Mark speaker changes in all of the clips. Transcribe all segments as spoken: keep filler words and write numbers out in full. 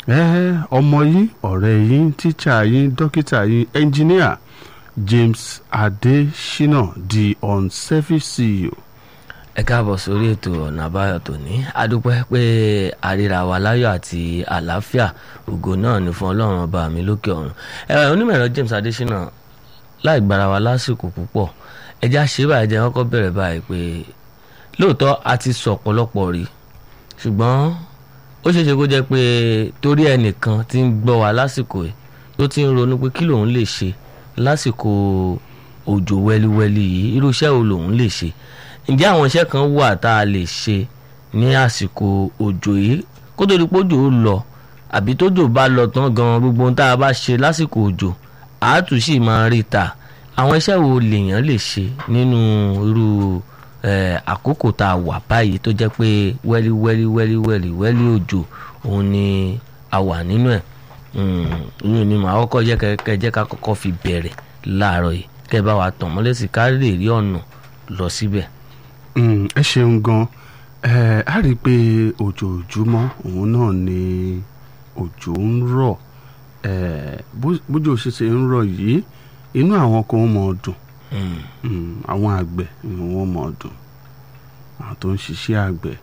Speaker 1: ẹ ọmọ yín ọ̀rẹ́ yín tíṣà yín dókítà yín ẹnjìníà James Adesina di unselfish C E O.
Speaker 2: ẹ káàbọ̀ sórí ètò ọ̀nà àbáyọ tòní adúpẹ́ pé àríra wa láyọ̀ àti àlàáfíà ògo náà ní fún ọlọ́run ọba mi lókè ọ̀run. ẹ onímọ̀ ẹ̀rọ James Adesina láì gbára wa lásìkò púpọ̀ ẹjẹ́ àṣebà ẹjẹ́ kọ́kọ́ bẹ̀rẹ̀ báyìí pé lóòótọ́ a ti sọ ọ̀pọ̀lọpọ̀ rí ṣùgbọ́n ó ṣeé ṣe kó jẹ́ pé torí ẹnìkan tí ń gbọ́ wa lásìkò ẹ̀ tó ti ń ronú pé kí lòun lè ṣe lásìkò òjò wẹ́líwẹ́lí yìí irú iṣẹ́ wo lòun lè ṣe ǹjẹ́ àwọn iṣẹ́ kan wà tá a lè ṣe ní àsìkò òjò yìí kó tó di pé òjò ó lọ àbí tójò bá lọ tán gan gbogbo ohun tá a bá ṣe lásìkò òjò àátù sì máa rí ta àwọn iṣẹ́ wo lèèyàn lè ṣe nínú irú àkókò tá a wà báyìí tó jẹ́ pé wẹ́lí wẹ́lí wẹ́lí wẹ́lí wẹ́lí òjò òun ni a wà nínú ẹ̀ ìyẹn ni màá kọ́kọ́ jẹ́ kẹ́ jẹ́ ká kọ́kọ́ fi bẹ̀rẹ̀ láàárọ̀ yìí kẹ́ bá wa tàn mọ́lẹ̀ sí ká lè rí ọ̀nà lọ síbẹ̀.
Speaker 1: ẹ ṣeun gan ẹ á rí i pé ojoojúmọ́ òun náà ni òjò ń rọ̀ bójú ṣe ṣe ń rọ̀ yìí inú àwọn kan mọ̀ ọ́ dùn àwọn àgbẹ̀ wọ́n mọ̀ ọ́ dùn àwọn tó ń ṣiṣẹ́ àgbẹ̀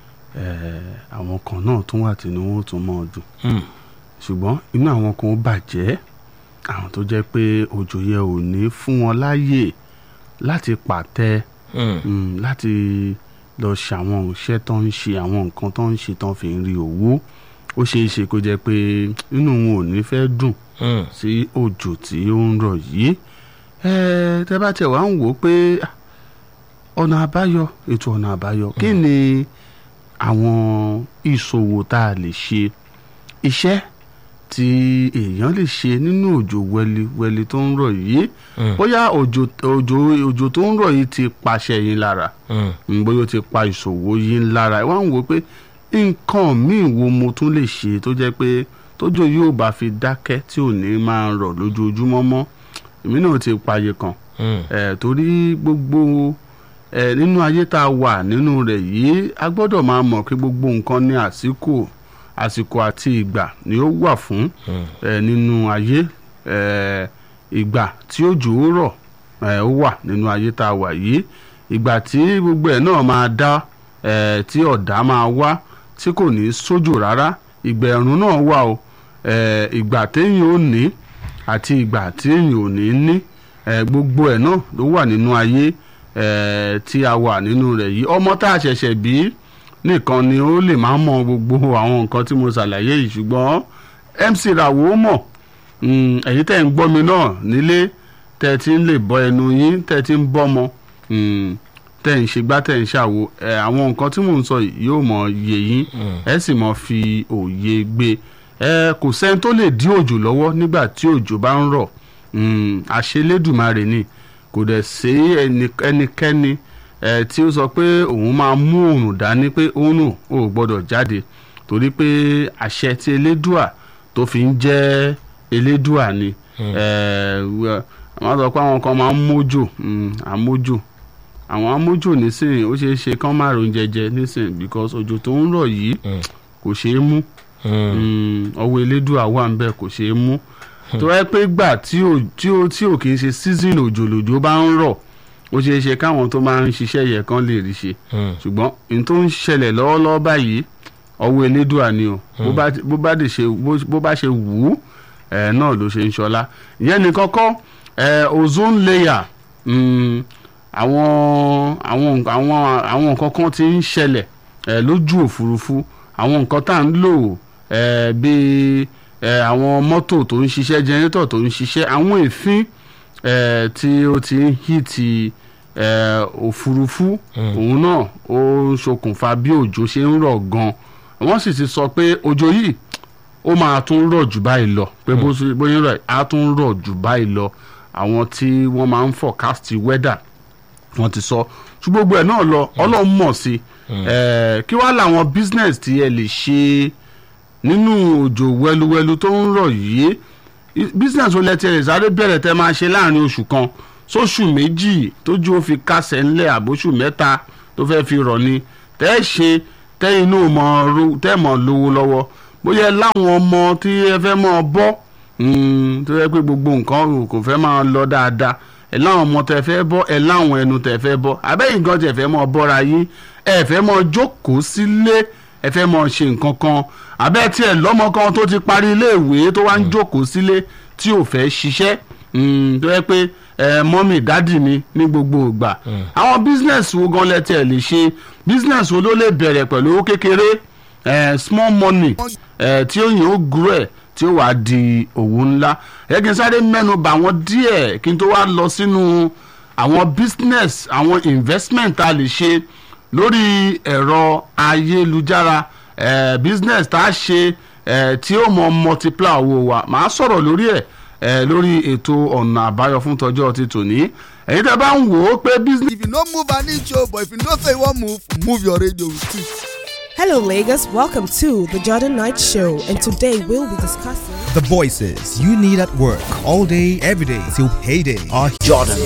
Speaker 1: àwọn kan náà tún wà tí wọ́n tún mọ̀ ọ́ dùn ṣùgbọ́n inú àwọn kan ó bàjẹ́ àwọn tó jẹ́ pé òjò yẹ ò ní fún wọn láàyè láti pàtẹ láti lọ ṣàwọn iṣẹ́ tó ń ṣe àwọn nǹkan tó ń ṣe tó ń fi rí owó ó ṣeé ṣe kó jẹ́ pé inú wọn ò ní fẹ́ dùn sí òjò tí ó ń rọ̀ yìí tẹ́ bá tẹ̀ wá ń wò ó pé ọ̀nà àbáyọ ètò ọ̀nà àbáyọ kí ni àwọn ìṣòwò tá a lè ṣe iṣẹ́ tí èèyàn lè ṣe nínú òjò wẹliwẹli tó ń rọ̀ yìí bóyá òjò òjò òjò tó ń rọ̀ yìí ti paṣẹ yín lára bóyá ó ti pa ìṣòwò yín lára ẹ wá ń wò pé nǹkan míì wo mo tún lè ṣe tó jẹ́ pé tójò yóò bá fi dákẹ́ tí ò ní máa rọ̀ lójoojúmọ́ mọ́ èmi náà ti payé kan torí gbogbo nínú ayé tá a wà nínú rẹ̀ yìí a gbọ́dọ̀ máa mọ̀ pé gbogbo nǹkan ní àsìkò àsìkò àti ìgbà ni ó wà fún nínú ayé ìgbà tí òjò rọ̀ ó wà nínú ayé tá a wà yìí ìgbà tí gbogbo ẹ̀ náà máa dá tí ọ̀dá máa wá tí kò ní sójò rárá ìgbà ẹ̀rùn náà wà o ìgbà téèyàn ò ní àti ìgbà téèyàn ò ní ní gbogbo ẹ̀ náà ló wà nínú ayé tí a wà nínú rẹ̀ yìí ọmọ tá a ṣẹ̀ṣẹ̀ bí nìkan ni ó lè máa mọ gbogbo àwọn nǹkan tí mo ṣàlàyé yìí ṣùgbọ́n M C Ràwó mọ̀ ẹ̀yin tẹ́ ń gbọ́ mi náà nílé tẹ́ ti ń lè bọ́ ẹnu yín tẹ́ ti ń bọ́mọ tẹ́ ń ṣe gbá tẹ́ ń ṣàwo àwọn nǹkan tí mò ń sọ yóò mọ yé yín ẹ sì mọ fi òye gbé ẹ kò sẹ́ni tó lè dí òjò lọ́wọ́ nígbà tí òjò bá ń rọ̀ àṣelédùmarè ni kò dẹ̀ sí ẹnikẹ́ni tí ó sọ pé òun máa mú òòrùn dání pé òun ò gbọ́dọ̀ jáde torí pé àṣẹ tí elédùà tó fi ń jẹ́ elédùà ni àwọn sọ pé àwọn kan máa ń mójò àmójò àwọn amójò nísìnyí ó ṣeé ṣe kán má ron jẹjẹ nísìnyí because òjò tó ń rọ̀ yìí kò ṣeé mú ọwọ́ elédùà wà ń bẹ̀ kò ṣeé mú tó wáyé pé gbà tí ò kì í ṣe season òjò lòjò bá ń rọ̀ ó ṣeé ṣe káwọn tó máa ń ṣiṣẹ́ yẹ kán lè rí ṣe ṣùgbọ́n n tó ń ṣẹlẹ̀ lọ́wọ́lọ́wọ́ báyìí ọwọ́ elédùà ni o bó bá ṣe wù ú náà ló ṣe ń ṣọlá ìyẹn ní kọ́kọ́ ozone layer àwọn àwọn àwọn àwọn nǹkan kan ti ń ṣẹlẹ̀ lójú òfurufú àwọn nǹkan tá à ń lò bíi àwọn mọ́tò tó ń ṣiṣẹ́ jẹnrétọ̀ tó ń ṣiṣẹ́ àwọn èéfín tí ó ti ń hìtì òfurufú òun náà ó ń ṣokùnfà bí òjò ṣe ń rọ̀ gan wọ́n sì ti sọ pé òjò yìí ó máa tún rọ̀ jù báyìí lọ pé bóyá rẹ̀ á tún rọ̀ jù báyìí lọ àwọn tí wọ́n máa ń forecast weather wọ́n ti sọ ṣùgbọ́n gbogbo ẹ̀ náà lọ ọlọ́run mọ̀ sí kí wàá làwọn business tí ẹ lè ṣe nínú òjò wẹluwẹlu tó ń rọ̀ yìí business olè tí ẹ lè sáré bẹ̀rẹ̀ tẹ́ máa ṣe láàrin oṣù kan sóṣù méjì tójú ó fi kásẹ̀ ńlẹ̀ àbóṣù mẹ́ta tó fẹ́ fi rọ̀ ni tẹ́ ẹ ṣe tẹ́yìn náà mọ̀ tẹ́ mọ̀ lówó lọ́wọ́ bóyá ẹ láwọn ọmọ tí ẹ fẹ́ máa bọ́ tó yẹ pé gbogbo nǹkan kò fẹ́ máa lọ dáadáa, ẹ láwọn ọmọ tẹ fẹ́ bọ́, ẹ láwọn ẹnu tẹ fẹ́ bọ́, àbẹ́yìn gan tẹ fẹ́ máa bọ́ra yín, ẹ fẹ́ máa jókòó sílé, ẹ fẹ́ máa ṣe nǹkan kan, àbẹ́ tí ẹ lọ́mọ kan tó ti parí iléèwé tó wá ń jókòó sílé tí ò fẹ́ ṣiṣẹ́ tó yẹ pé mọ́mì dádì ni ní gbogbo ìgbà. àwọn business wo gan lẹ́tẹ̀ lè ṣe, business wo ló lè bẹ̀rẹ̀ pẹ̀lú owó kékeré, small money tí ó yàn ó grow ẹ̀ tí ó wàá di òwò ńlá. ẹ kí n sáré mẹ́nu bà wọ́n díẹ̀ kí n tó wá lọ sínú àwọn business àwọn investment tá a lè ṣe lórí ẹ̀rọ ayélujára, business tá a ṣe tí ó mọ multiply owó wa. màá sọ̀rọ̀ lórí ẹ̀ lórí ètò ọ̀nà àbáyọ fún tọjọ́ ti tòní. ẹ̀yin tẹ́ bá ń wò ó pé business.
Speaker 3: if you no move an inch o, but if you know say you wan move, move your radio with it.
Speaker 4: Hello, Lagos. Welcome to the Jordan Knight Show, and today we'll be discussing
Speaker 5: the voices you need at work all day, every day till payday. Are Jordan